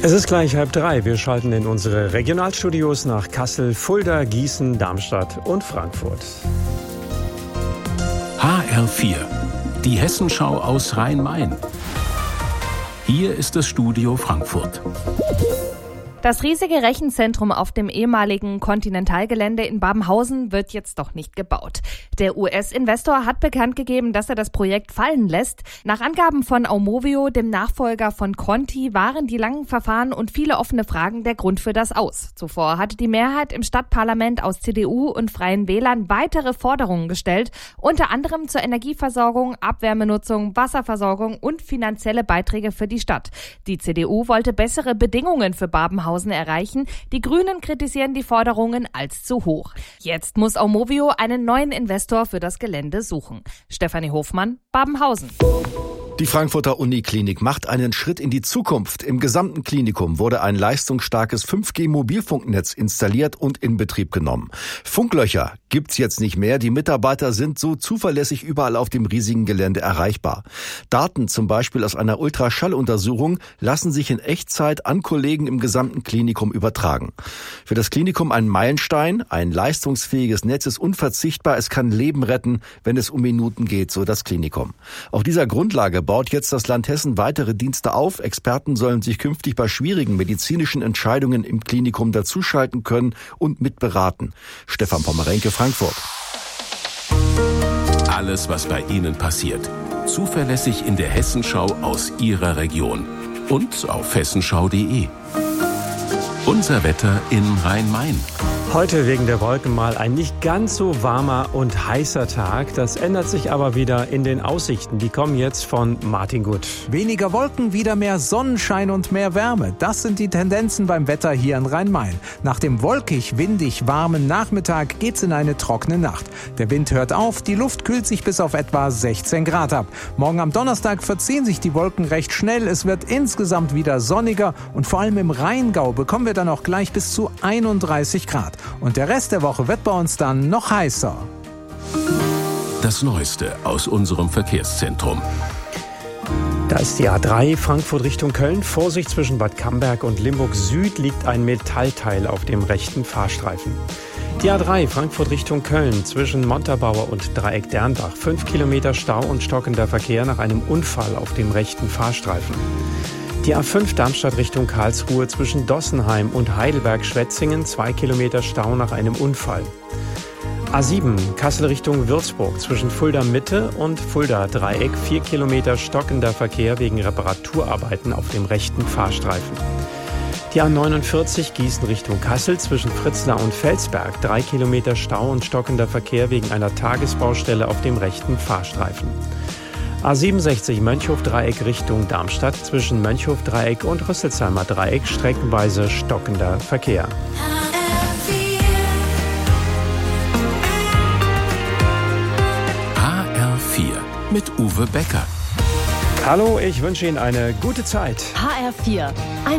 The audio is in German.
Es ist gleich 2:30. Wir schalten in unsere Regionalstudios nach Kassel, Fulda, Gießen, Darmstadt und Frankfurt. HR4, die Hessenschau aus Rhein-Main. Hier ist das Studio Frankfurt. Das riesige Rechenzentrum auf dem ehemaligen Continental-Gelände in Babenhausen wird jetzt doch nicht gebaut. Der US-Investor hat bekannt gegeben, dass er das Projekt fallen lässt. Nach Angaben von Aumovio, dem Nachfolger von Conti, waren die langen Verfahren und viele offene Fragen der Grund für das Aus. Zuvor hatte die Mehrheit im Stadtparlament aus CDU und Freien Wählern weitere Forderungen gestellt, unter anderem zur Energieversorgung, Abwärmenutzung, Wasserversorgung und finanzielle Beiträge für die Stadt. Die CDU wollte bessere Bedingungen für Babenhausen erreichen. Die Grünen kritisieren die Forderungen als zu hoch. Jetzt muss Aumovio einen neuen Investor für das Gelände suchen. Stefanie Hofmann, Babenhausen. Die Frankfurter Uniklinik macht einen Schritt in die Zukunft. Im gesamten Klinikum wurde ein leistungsstarkes 5G-Mobilfunknetz installiert und in Betrieb genommen. Funklöcher gibt's jetzt nicht mehr. Die Mitarbeiter sind so zuverlässig überall auf dem riesigen Gelände erreichbar. Daten zum Beispiel aus einer Ultraschalluntersuchung lassen sich in Echtzeit an Kollegen im gesamten Klinikum übertragen. Für das Klinikum ein Meilenstein. Ein leistungsfähiges Netz ist unverzichtbar. Es kann Leben retten, wenn es um Minuten geht, so das Klinikum. Auf dieser Grundlage baut jetzt das Land Hessen weitere Dienste auf. Experten sollen sich künftig bei schwierigen medizinischen Entscheidungen im Klinikum dazuschalten können und mitberaten. Stefan Pommerenke, Frankfurt. Alles, was bei Ihnen passiert. Zuverlässig in der Hessenschau aus Ihrer Region. Und auf hessenschau.de. Unser Wetter in Rhein-Main. Heute wegen der Wolken mal ein nicht ganz so warmer und heißer Tag. Das ändert sich aber wieder in den Aussichten. Die kommen jetzt von Martin Gut. Weniger Wolken, wieder mehr Sonnenschein und mehr Wärme. Das sind die Tendenzen beim Wetter hier in Rhein-Main. Nach dem wolkig, windig, warmen Nachmittag geht's in eine trockene Nacht. Der Wind hört auf, die Luft kühlt sich bis auf etwa 16 Grad ab. Morgen am Donnerstag verziehen sich die Wolken recht schnell. Es wird insgesamt wieder sonniger und vor allem im Rheingau bekommen wir dann auch gleich bis zu 31 Grad. Und der Rest der Woche wird bei uns dann noch heißer. Das Neueste aus unserem Verkehrszentrum. Da ist die A3 Frankfurt Richtung Köln. Vorsicht, zwischen Bad Camberg und Limburg Süd liegt ein Metallteil auf dem rechten Fahrstreifen. Die A3 Frankfurt Richtung Köln zwischen Montabaur und Dreieck Dernbach. 5 Kilometer Stau und stockender Verkehr nach einem Unfall auf dem rechten Fahrstreifen. Die A5 Darmstadt Richtung Karlsruhe zwischen Dossenheim und Heidelberg-Schwetzingen 2 Kilometer Stau nach einem Unfall. A7 Kassel Richtung Würzburg zwischen Fulda Mitte und Fulda Dreieck 4 Kilometer stockender Verkehr wegen Reparaturarbeiten auf dem rechten Fahrstreifen. Die A49 Gießen Richtung Kassel zwischen Fritzlar und Felsberg 3 Kilometer Stau und stockender Verkehr wegen einer Tagesbaustelle auf dem rechten Fahrstreifen. A67 Mönchhof-Dreieck Richtung Darmstadt zwischen Mönchhof-Dreieck und Rüsselsheimer Dreieck streckenweise stockender Verkehr. HR4 mit Uwe Becker. Hallo, ich wünsche Ihnen eine gute Zeit. HR4.